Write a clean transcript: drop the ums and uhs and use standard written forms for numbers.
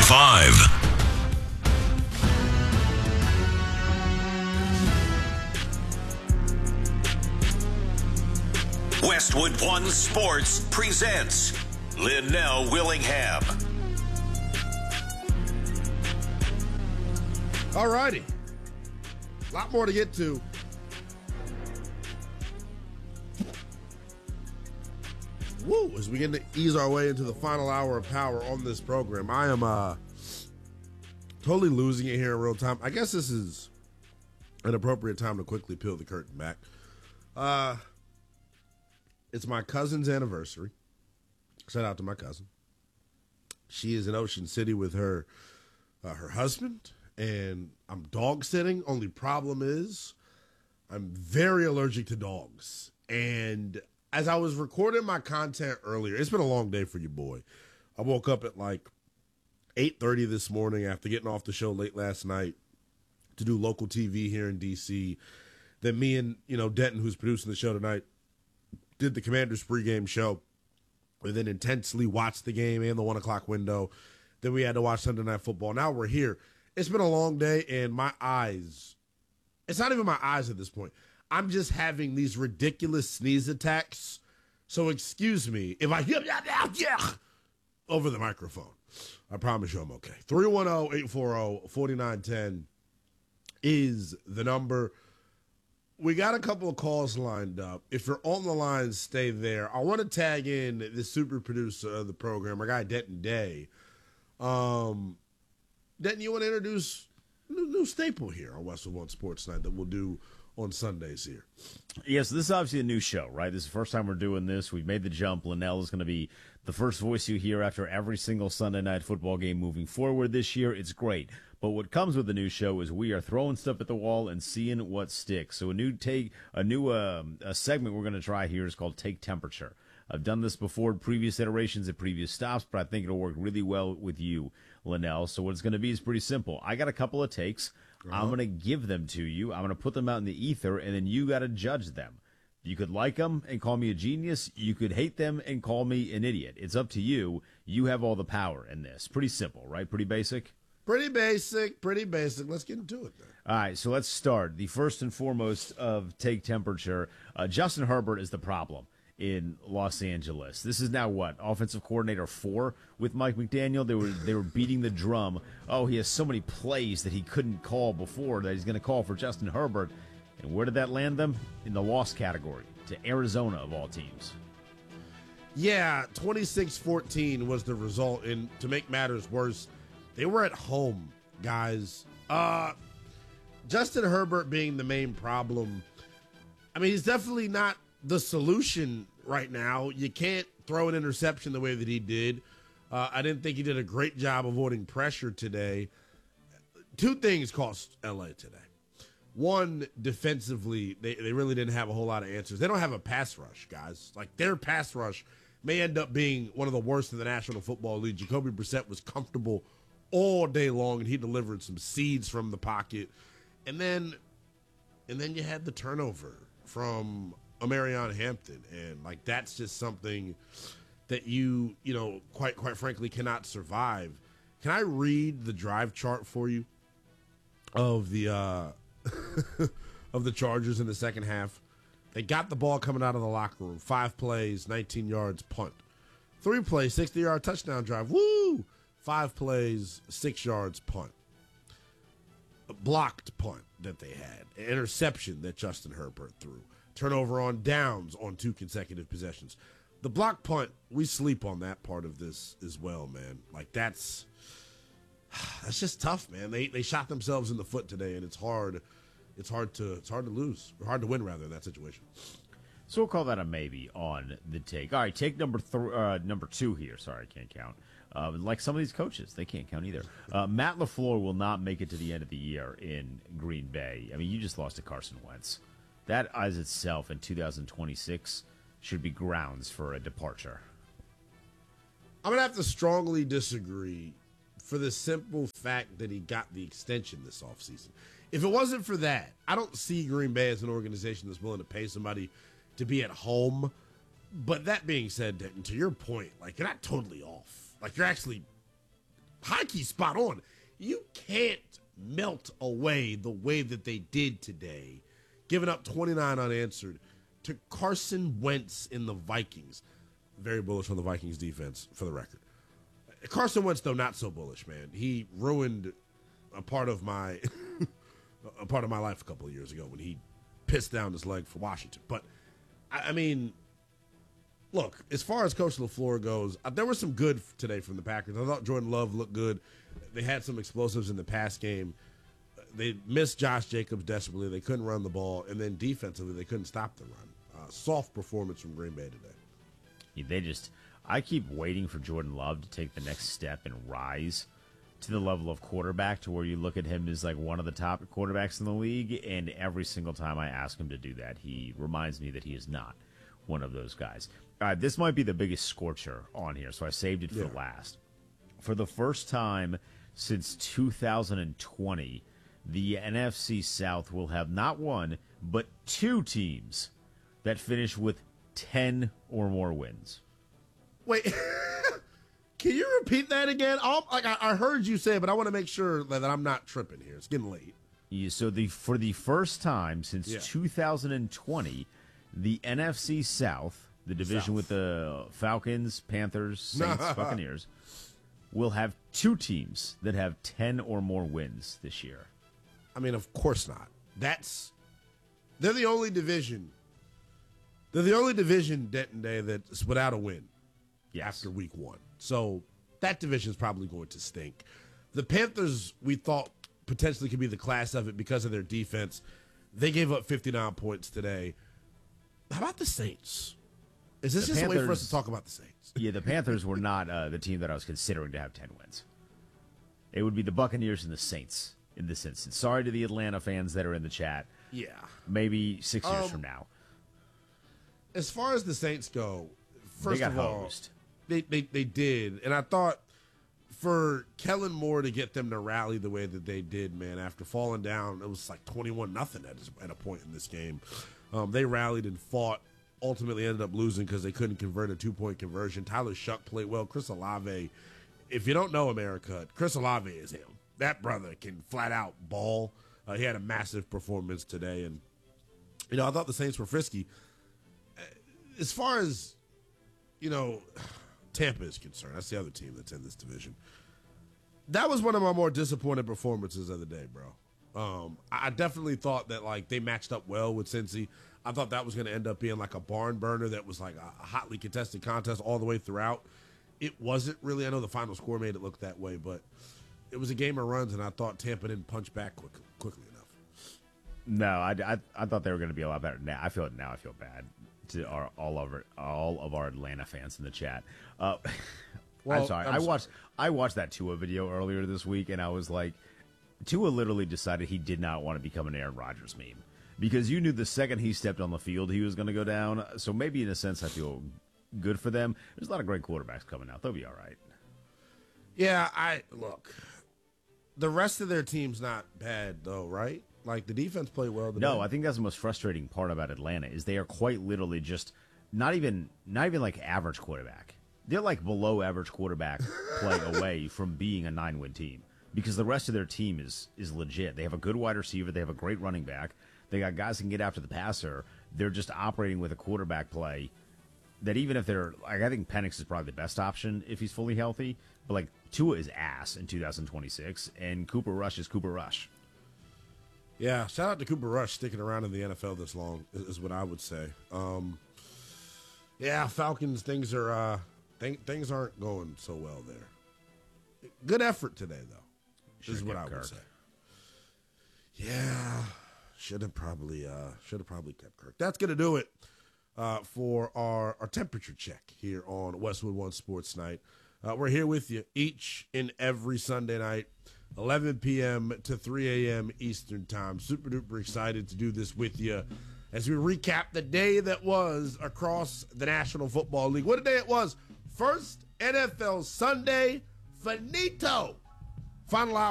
5. Westwood One Sports presents Linnell Willingham. All righty. A lot more to get to. Woo, as we begin to ease our way into the final hour of power on this program. I am totally losing it here in real time. I guess this is an appropriate time to quickly peel the curtain back. It's my cousin's anniversary. Shout out to my cousin. She is in Ocean City with her husband, and I'm dog sitting. Only problem is I'm very allergic to dogs. And as I was recording my content earlier, it's been a long day for you, boy. I woke up at like 8:30 this morning after getting off the show late last night to do local TV here in D.C. Then me and, Denton, who's producing the show tonight, did the Commanders pregame show and then intensely watched the game and the 1 o'clock window. Then we had to watch Sunday Night Football. Now we're here. It's been a long day, and my eyes, it's not even my eyes at this point. I'm just having these ridiculous sneeze attacks. So excuse me if I over the microphone. I promise you I'm okay. 310-840-4910 is the number. We got a couple of calls lined up. If you're on the line, stay there. I want to tag in the super producer of the program, our guy Denton Day. Denton, you want to introduce a new staple here on Westwood One Sports Night that we'll do on Sundays here? Yeah, so this is obviously a new show, right? This is the first time we're doing this. We've made the jump. Linnell is going to be the first voice you hear after every single Sunday night football game moving forward this year. It's great. But what comes with the new show is we are throwing stuff at the wall and seeing what sticks. So a new segment we're going to try here is called Take Temperature. I've done this before, previous iterations at previous stops, but I think it'll work really well with you, Linnell. So what it's going to be is pretty simple. I got a couple of takes. I'm going to give them to you. I'm going to put them out in the ether, and then you got to judge them. You could like them and call me a genius. You could hate them and call me an idiot. It's up to you. You have all the power in this. Pretty simple, right? Pretty basic? Pretty basic. Let's get into it then. All right, so let's start. The first and foremost of Take Temperature, Justin Herbert is the problem in Los Angeles. This is now what, offensive coordinator 4 with Mike McDaniel? They were beating the drum. Oh, he has so many plays that he couldn't call before that he's going to call for Justin Herbert. And where did that land them? In the loss category, to Arizona of all teams. Yeah, 26-14 was the result. And to make matters worse, they were at home, guys. Justin Herbert being the main problem. I mean, he's definitely not the solution right now. You can't throw an interception the way that he did. I didn't think he did a great job avoiding pressure today. Two things cost L.A. today. One, defensively, they really didn't have a whole lot of answers. They don't have a pass rush, guys. Like, their pass rush may end up being one of the worst in the National Football League. Jacoby Brissett was comfortable all day long, and he delivered some seeds from the pocket. And then you had the turnover from Omarion Hampton, and like that's just something that you quite frankly cannot survive. Can I read the drive chart for you of the of the Chargers in the second half? They got the ball coming out of the locker room. 5 plays, 19 yards, punt. 3 plays, 60-yard touchdown drive. Woo! 5 plays, 6 yards, punt. A blocked punt that they had. An interception that Justin Herbert threw. Turnover on downs on 2 consecutive possessions. The block punt, we sleep on that part of this as well, man. Like, that's just tough, man. They shot themselves in the foot today, and it's hard to lose, or hard to win, rather, in that situation. So we'll call that a maybe on the take. All right, take number 2 here. Sorry, I can't count. Like some of these coaches, they can't count either. Matt LaFleur will not make it to the end of the year in Green Bay. I mean, you just lost to Carson Wentz. That as itself in 2026 should be grounds for a departure. I'm going to have to strongly disagree for the simple fact that he got the extension this offseason. If it wasn't for that, I don't see Green Bay as an organization that's willing to pay somebody to be at home. But that being said, Denton, to your point, like, you're not totally off. Like, you're actually high-key spot on. You can't melt away the way that they did today, giving up 29 unanswered to Carson Wentz in the Vikings. Very bullish on the Vikings defense, for the record. Carson Wentz, though, not so bullish, man. He ruined a part of my life a couple of years ago when he pissed down his leg for Washington. But, I mean, look, as far as Coach LaFleur goes, there was some good today from the Packers. I thought Jordan Love looked good. They had some explosives in the pass game. They missed Josh Jacobs desperately. They couldn't run the ball. And then defensively, they couldn't stop the run. Soft performance from Green Bay today. I keep waiting for Jordan Love to take the next step and rise to the level of quarterback to where you look at him as like one of the top quarterbacks in the league. And every single time I ask him to do that, he reminds me that he is not one of those guys. All right, this might be the biggest scorcher on here, so I saved it for last. For the first time since 2020, the NFC South will have not one, but two teams that finish with 10 or more wins. Wait, can you repeat that again? I heard you say it, but I want to make sure that I'm not tripping here. It's getting late. Yeah, so for the first time since 2020, the NFC South, the division with the Falcons, Panthers, Saints, Buccaneers, will have two teams that have 10 or more wins this year. I mean, of course not. They're the only division. They're the only division, Denton Day, that's without a win after week one. So that division is probably going to stink. The Panthers, we thought potentially could be the class of it because of their defense. They gave up 59 points today. How about the Saints? Is this just a way for us to talk about the Saints? Yeah, the Panthers were not the team that I was considering to have 10 wins. It would be the Buccaneers and the Saints in this instance. Sorry to the Atlanta fans that are in the chat. Yeah. Maybe 6 years from now. As far as the Saints go, first of all, hosed. They did. And I thought for Kellen Moore to get them to rally the way that they did, man, after falling down, it was like 21-0 at a point in this game. They rallied and fought. Ultimately ended up losing because they couldn't convert a 2-point conversion. Tyler Shuck played well. Chris Olave, if you don't know America, Chris Olave is him. That brother can flat out ball. He had a massive performance today. And, I thought the Saints were frisky. As far as, Tampa is concerned, that's the other team that's in this division. That was one of my more disappointed performances of the day, bro. I definitely thought that, they matched up well with Cincy. I thought that was going to end up being like a barn burner that was like a hotly contested contest all the way throughout. It wasn't really. I know the final score made it look that way, but it was a game of runs, and I thought Tampa didn't punch back quickly enough. No, I thought they were going to be a lot better. Now I feel bad to all of our Atlanta fans in the chat. I'm sorry. I watched that Tua video earlier this week, and I was like, Tua literally decided he did not want to become an Aaron Rodgers meme. Because you knew the second he stepped on the field, he was going to go down. So maybe in a sense, I feel good for them. There's a lot of great quarterbacks coming out. They'll be all right. Yeah, look. The rest of their team's not bad, though, right? Like, the defense played well today. No, I think that's the most frustrating part about Atlanta is they are quite literally just not even like average quarterback. They're like below average quarterback play away from being a 9-win team because the rest of their team is legit. They have a good wide receiver. They have a great running back. They got guys who can get after the passer. They're just operating with a quarterback play that even if they're – I think Penix is probably the best option if he's fully healthy. But, Tua is ass in 2026, and Cooper Rush is Cooper Rush. Yeah, shout out to Cooper Rush sticking around in the NFL this long is what I would say. Yeah, Falcons, things aren't going so well there. Good effort today, though, is what I would say. Yeah. Should have probably kept Kirk. That's going to do it for our temperature check here on Westwood One Sports Night. We're here with you each and every Sunday night, 11 p.m. to 3 a.m. Eastern Time. Super duper excited to do this with you as we recap the day that was across the National Football League. What a day it was. First NFL Sunday, finito. Final hour.